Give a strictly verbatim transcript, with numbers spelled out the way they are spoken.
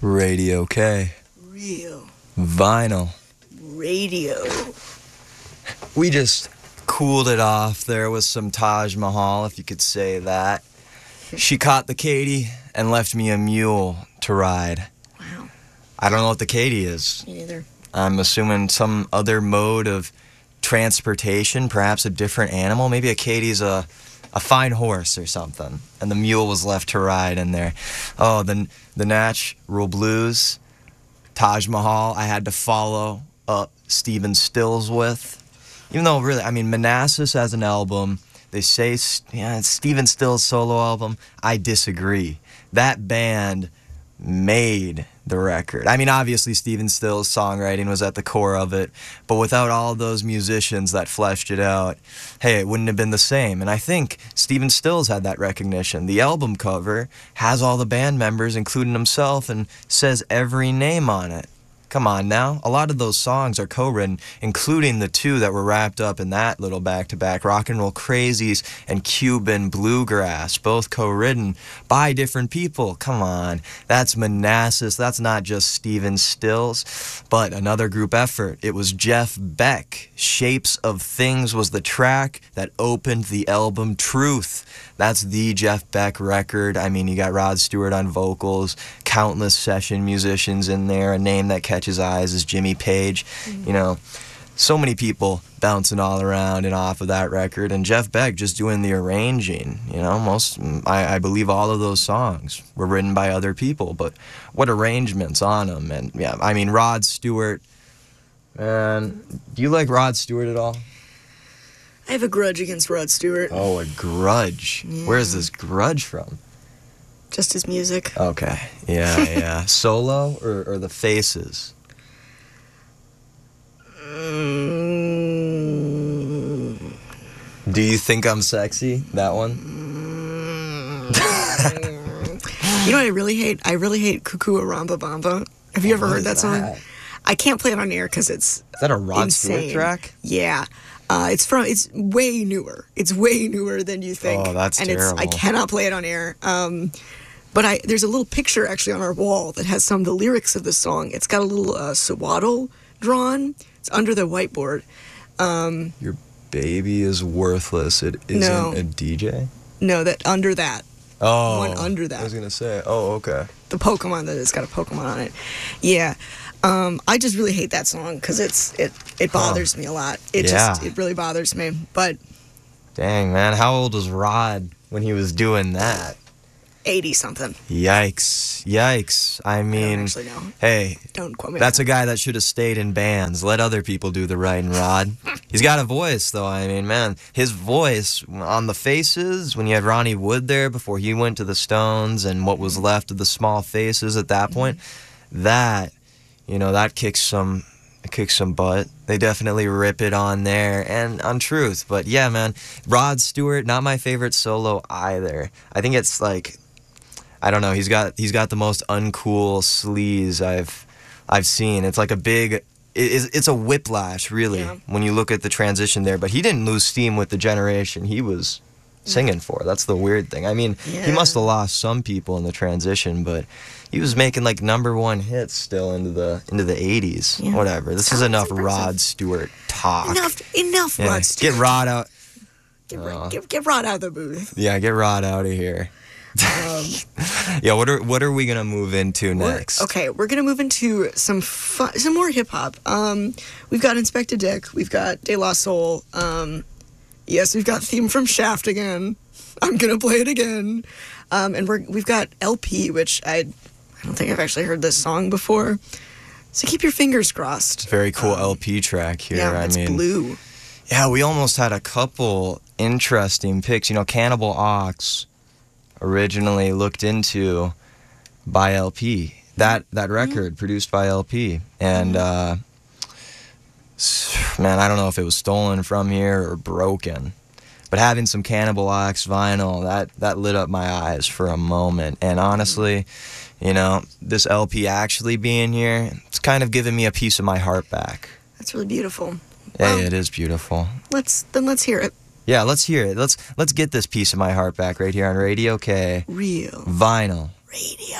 Radio K. Real. Vinyl. Radio. We just cooled it off there with some Taj Mahal, if you could say that. She caught the Katy and left me a mule to ride. Wow. I don't know what the Katy is. Me neither. I'm assuming some other mode of transportation, perhaps a different animal. Maybe a Katy's a, a fine horse or something, and the mule was left to ride in there. Oh, the, the Natural Blues, Taj Mahal, I had to follow up Stephen Stills with. Even though, really, I mean, Manassas as an album, they say, yeah, it's Stephen Stills' solo album. I disagree. That band made the record. I mean, obviously, Stephen Stills' songwriting was at the core of it, but without all those musicians that fleshed it out, hey, it wouldn't have been the same. And I think Stephen Stills had that recognition. The album cover has all the band members, including himself, and says every name on it. Come on now. A lot of those songs are co-written, including the two that were wrapped up in that little back-to-back, Rock and Roll Crazies and Cuban Bluegrass, both co-written by different people. Come on. That's Manassas. That's not just Stephen Stills, but another group effort. It was Jeff Beck. Shapes of Things was the track that opened the album Truth. That's the Jeff Beck record. I mean, you got Rod Stewart on vocals, countless session musicians in there. A name that catches eyes is Jimmy Page. Mm-hmm. You know, so many people bouncing all around and off of that record. And Jeff Beck just doing the arranging. You know, most, I, I believe all of those songs were written by other people. But what arrangements on them. And yeah, I mean, Rod Stewart. Man, do you like Rod Stewart at all? I have a grudge against Rod Stewart. Oh, a grudge. Yeah. Where's this grudge from? Just his music. Okay. Yeah, yeah. Solo or, or the Faces? Mm. Do you think I'm sexy? That one? You know what I really hate? I really hate Cuckoo Ramba Bamba. Have you oh, ever heard that, that song? I can't play it on air because it's Is that a Rod insane. Stewart track? Yeah. Uh, it's from. It's way newer. It's way newer than you think. Oh, that's and terrible. It's, I cannot play it on air. Um, but I there's a little picture actually on our wall that has some of the lyrics of the song. It's got a little uh, swaddle drawn. It's under the whiteboard. Um, Your baby is worthless. It isn't no, a D J? No, that under that. Oh. One under that. I was going to say, oh, okay. The Pokemon that it's got a Pokemon on it. Yeah. Um, I just really hate that song because it's it it bothers huh. me a lot. It yeah. just it really bothers me. But dang, man, how old was Rod when he was doing that? Eighty something. Yikes! Yikes! I mean, I don't actually know. Hey, don't quote me. That's a guy that should have stayed in bands. Let other people do the writing, Rod. He's got a voice, though. I mean, man, his voice on the Faces when you had Ronnie Wood there before he went to the Stones, and what was left of the Small Faces at that point, that. You know, that kicks some it kicks some butt. They definitely rip it on there and on Truth. But yeah, man, Rod Stewart, not my favorite solo either. I think it's like, I don't know, he's got he's got the most uncool sleaze I've I've seen. It's like a big, it, it's a whiplash, really, yeah. when you look at the transition there. But he didn't lose steam with the generation he was singing for. That's the weird thing. I mean, yeah. he must have lost some people in the transition, but he was making like number one hits still into the into the eighties. Yeah. Whatever. This Sounds is enough impressive. Rod Stewart talk. Enough, enough yeah. Rod Stewart. Get Rod out. Get, uh, get, get Rod out of the booth. Yeah, get Rod out of here. Um, yeah, what are what are we gonna move into next? We're, okay, we're gonna move into some fun, some more hip hop. Um, we've got Inspector Dick. We've got De La Soul. Um, yes, we've got theme from Shaft again. I'm gonna play it again. Um, and we're we've got L P, which I. I don't think I've actually heard this song before. So keep your fingers crossed. Very cool um, L P track here. Yeah, I it's mean, blue. Yeah, we almost had a couple interesting picks. You know, Cannibal Ox, originally looked into by L P. That that record mm-hmm. produced by L P. And, uh, man, I don't know if it was stolen from here or broken. But having some Cannibal Ox vinyl, that, that lit up my eyes for a moment. And honestly, you know, this L P actually being here, it's kind of giving me a piece of my heart back. That's really beautiful. Yeah, well, it is beautiful. Let's then let's hear it. Yeah, let's hear it. Let's let's get this piece of my heart back right here on Radio K. Real Vinyl. Radio.